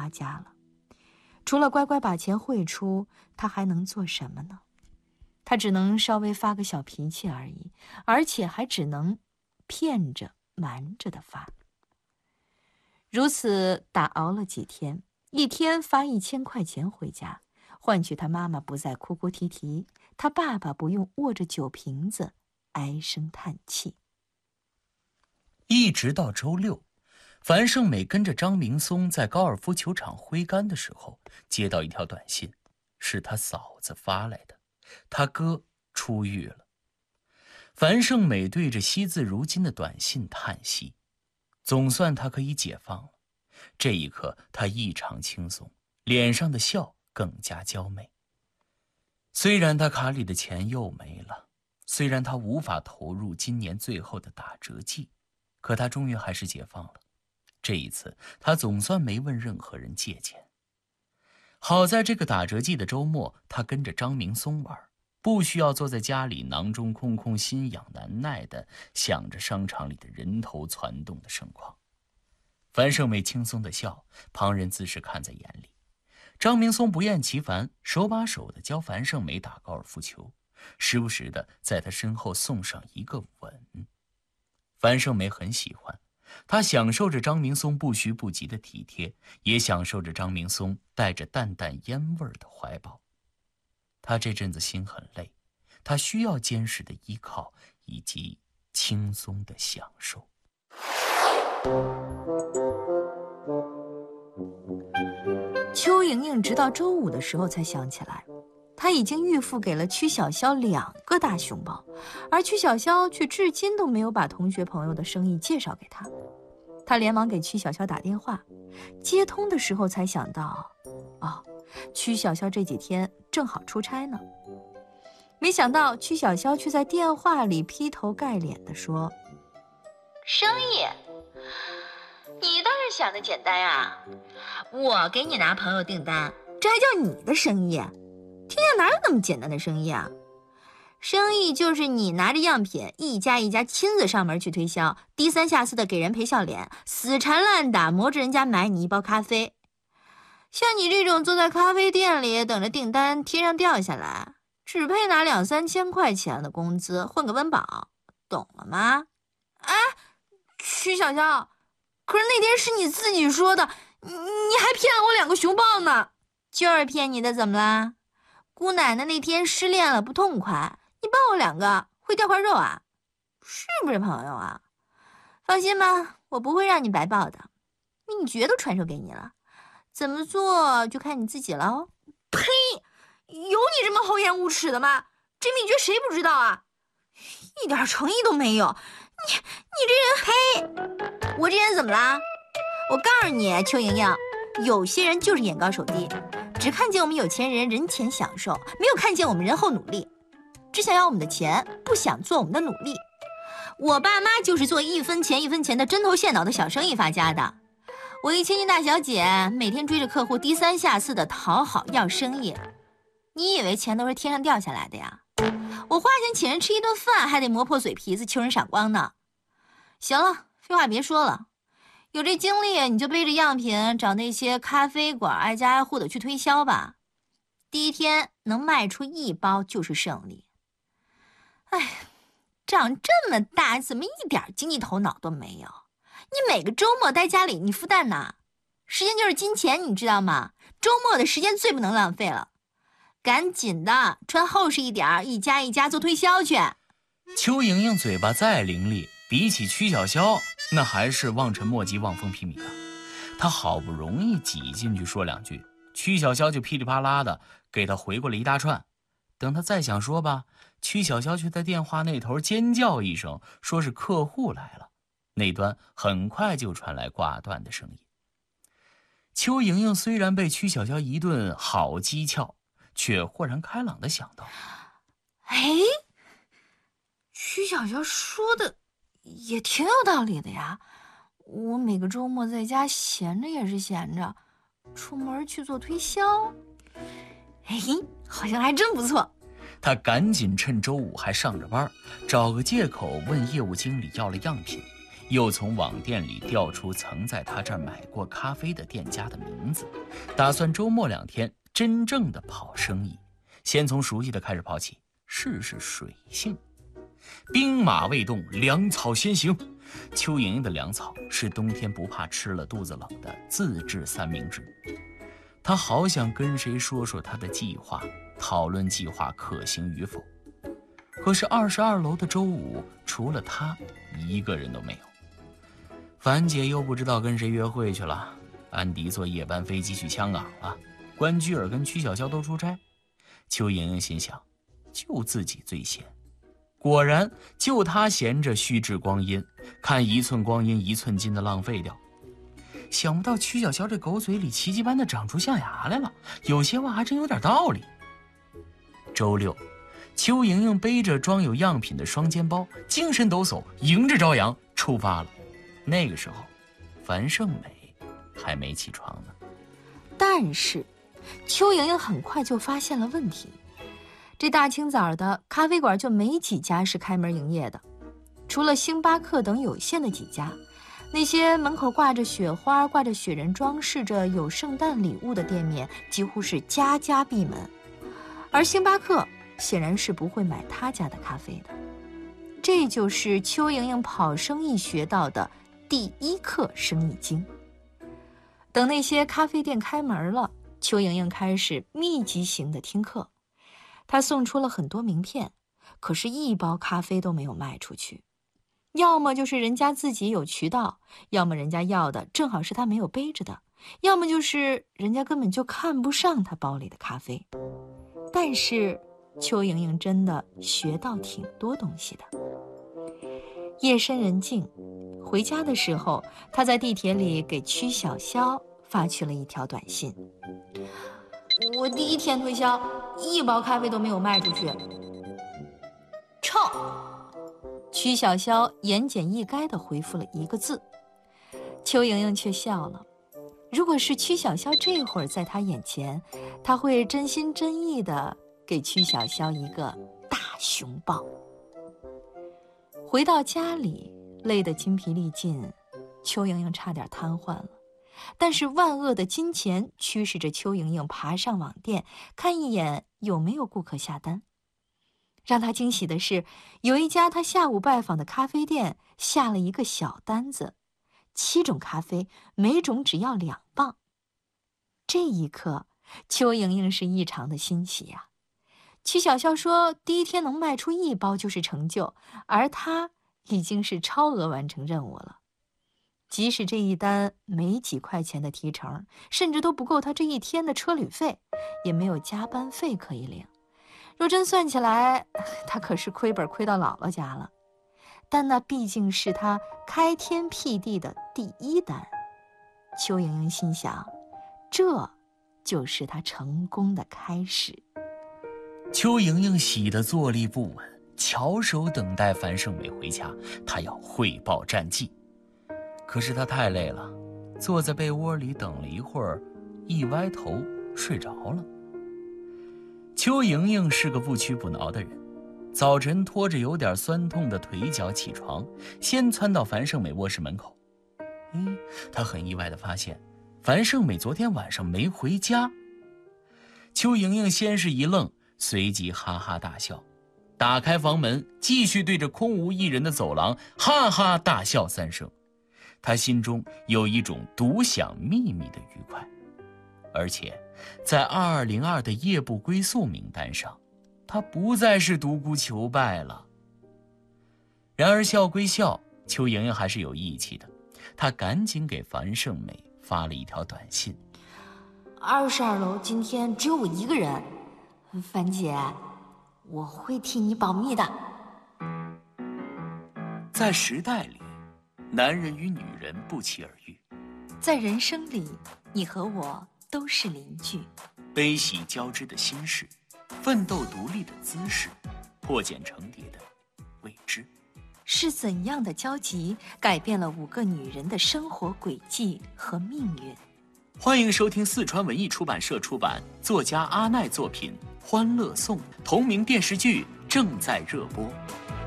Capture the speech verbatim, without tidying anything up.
家了。除了乖乖把钱汇出，他还能做什么呢？他只能稍微发个小脾气而已，而且还只能骗着瞒着的发。如此打熬了几天，一天发一千块钱回家，换取他妈妈不再哭哭啼啼，他爸爸不用握着酒瓶子唉声叹气。 一直到周六，樊胜美跟着张明松在高尔夫球场挥杆的时候，接到一条短信，是他嫂子发来的，他哥出狱了。樊胜美对着惜字如金的短信叹息，总算他可以解放了。这一刻他异常轻松，脸上的笑更加娇媚。虽然他卡里的钱又没了，虽然他无法投入今年最后的打折季，可他终于还是解放了。这一次他总算没问任何人借钱。好在这个打折季的周末，他跟着张明松玩，不需要坐在家里囊中空空心痒难耐的想着商场里的人头攒动的盛况。樊胜美轻松的笑，旁人自是看在眼里。张明松不厌其烦，手把手的教樊胜美打高尔夫球，时不时的在他身后送上一个吻。樊胜美很喜欢，她享受着张明松不徐不急的体贴，也享受着张明松带着淡淡烟味的怀抱。她这阵子心很累，她需要坚实的依靠以及轻松的享受。 邱莹莹直到周五的时候才想起来，她已经预付给了曲小潇两个大熊包，而曲小潇却至今都没有把同学朋友的生意介绍给她。她连忙给曲小潇打电话，接通的时候才想到，哦，曲小潇这几天正好出差呢。没想到曲小潇却在电话里劈头盖脸地说：“ 生意，你倒是想的简单啊！我给你拿朋友订单， 这还叫你的生意？天下哪有那么简单的生意啊？ 生意就是你拿着样品，一家一家亲自上门去推销，低三下四的给人赔笑脸，死缠烂打磨着人家买你一包咖啡。像你这种坐在咖啡店里等着订单天上掉下来，只配拿两三千块钱的工资混个温饱，懂了吗？” 哎，曲小潇，可是那天是你自己说的，你你还骗了我两个熊抱呢。 就是骗你的，怎么啦？姑奶奶那天失恋了不痛快，你抱我两个会掉块肉啊？是不是朋友啊？放心吧，我不会让你白抱的，秘诀都传授给你了，怎么做就看你自己了哦。 呸！有你这么厚颜无耻的吗？这秘诀谁不知道啊？一点诚意都没有。你你这人，呸！我这人怎么啦？我告诉你，邱莹莹，有些人就是眼高手低，只看见我们有钱人人前享受，没有看见我们人后努力，只想要我们的钱，不想做我们的努力。我爸妈就是做一分钱一分钱的针头线脑的小生意发家的。我一千金大小姐，每天追着客户低三下四的讨好要生意，你以为钱都是天上掉下来的呀？我花钱请人吃一顿饭，还得磨破嘴皮子求人赏光呢。行了，废话别说了，有这精力你就背着样品找那些咖啡馆挨家挨户的去推销吧。第一天能卖出一包就是胜利。哎，长这么大怎么一点经济头脑都没有？你每个周末待家里你孵蛋呢？时间就是金钱，你知道吗？周末的时间最不能浪费了。赶紧的，穿厚实一点，一家一家做推销去。 邱莹莹嘴巴再伶俐，比起曲小潇，那还是望尘莫及、望风披靡啊。她好不容易挤进去说两句，曲小潇就噼里啪啦的给她回过了一大串。等她再想说吧，曲小潇却在电话那头尖叫一声，说是客户来了。那端很快就传来挂断的声音。邱莹莹虽然被曲小潇一顿好讥诮，却豁然开朗地想到， 哎，曲小潇说的也挺有道理的呀。我每个周末在家闲着也是闲着，出门去做推销，哎，好像还真不错。 他赶紧趁周五还上着班，找个借口问业务经理要了样品， 又从网店里调出曾在他这儿买过咖啡的店家的名字，打算周末两天真正的跑生意，先从熟悉的开始跑起，试试水性。兵马未动，粮草先行。邱莹莹的粮草是冬天不怕吃了肚子冷的自制三明治。她好想跟谁说说她的计划，讨论计划可行与否。可是二十二楼的周五，除了她，一个人都没有。樊姐又不知道跟谁约会去了，安迪坐夜班飞机去香港了，关雎尔跟曲筱绡都出差。邱莹莹心想，就自己最闲。果然，就她闲着虚掷光阴，看一寸光阴一寸金的浪费掉。想不到曲筱绡这狗嘴里奇迹般的长出象牙来了，有些话还真有点道理。周六，邱莹莹背着装有样品的双肩包，精神抖擞，迎着朝阳出发了。那个时候，樊胜美还没起床呢。 但是，邱莹莹很快就发现了问题。这大清早的，咖啡馆就没几家是开门营业的，除了星巴克等有限的几家，那些门口挂着雪花、挂着雪人装饰着有圣诞礼物的店面，几乎是家家闭门。而星巴克显然是不会买他家的咖啡的。这就是邱莹莹跑生意学到的第一课生意经。等那些咖啡店开门了，邱莹莹开始密集型的听课。她送出了很多名片，可是一包咖啡都没有卖出去。要么就是人家自己有渠道，要么人家要的正好是她没有背着的，要么就是人家根本就看不上她包里的咖啡。但是邱莹莹真的学到挺多东西的。夜深人静，回家的时候，她在地铁里给曲筱绡发去了一条短信：我第一天推销，一包咖啡都没有卖出去。臭！曲筱绡言简意赅地回复了一个字。邱莹莹却笑了。如果是曲筱绡这会儿在她眼前，她会真心真意地给曲筱绡一个大熊抱。回到家里，累得筋疲力尽，邱莹莹差点瘫痪了。但是万恶的金钱驱使着邱莹莹爬上网店，看一眼有没有顾客下单。让她惊喜的是，有一家她下午拜访的咖啡店下了一个小单子，七种咖啡，每种只要两磅。这一刻，邱莹莹是异常的欣喜呀、啊。曲筱绡说，第一天能卖出一包就是成就，而她已经是超额完成任务了。即使这一单没几块钱的提成，甚至都不够他这一天的车旅费，也没有加班费可以领。若真算起来，他可是亏本亏到姥姥家了。但那毕竟是他开天辟地的第一单。邱莹莹心想，这就是他成功的开始。 邱莹莹喜得坐立不稳，翘首等待樊胜美回家，她要汇报战绩。可是他太累了，坐在被窝里等了一会儿，一歪头睡着了。邱莹莹是个不屈不挠的人，早晨拖着有点酸痛的腿脚起床，先窜到樊胜美卧室门口。嗯，她很意外地发现，樊胜美昨天晚上没回家。邱莹莹先是一愣，随即哈哈大笑，打开房门，继续对着空无一人的走廊哈哈大笑三声。他心中有一种独享秘密的愉快，而且在二二零二的夜不归宿名单上，他不再是独孤求败了。然而笑归笑，邱莹莹还是有义气的，她赶紧给樊胜美发了一条短信： 二十二楼今天只有我一个人，樊姐，我会替你保密的。 在时代里，男人与女人不期而遇， 在人生里，你和我都是邻居。 悲喜交织的心事，奋斗独立的姿势，破茧成蝶的未知。 是怎样的交集改变了五个女人的生活轨迹和命运？ 欢迎收听四川文艺出版社出版，作家阿奈作品《欢乐颂》同名电视剧正在热播。